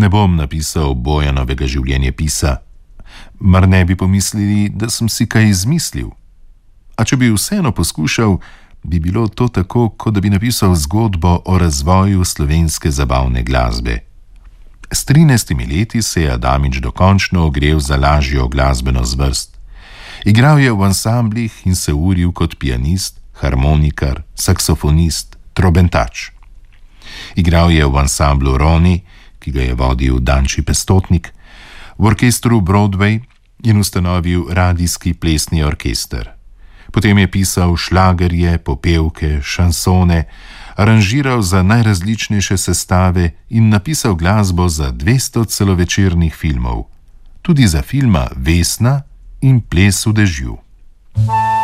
Ne bom napisal Bojanovega življenjepisa. Mar ne bi pomislili, da sem si kaj izmislil? A če bi vseeno poskušal, bi bilo to tako, kot da bi napisal zgodbo o razvoju slovenske zabavne glasbe. S 13 leti se je Adamič dokončno ogrel za lažjo glasbeno zvrst. Igral je v ansamblih in se uril kot pianist, harmonikar, saksofonist, trobentač. Igral je v ansamblu Roni, ki ga je vodil Danči Pestotnik, v orkestru Broadway in ustanovil radijski plesni orkester. Potem je pisal šlagerje, popevke, šansone, aranžiral za najrazličnejše sestave in napisal glasbo za 200 celovečernih filmov, tudi za filma Vesna in Ples v dežju.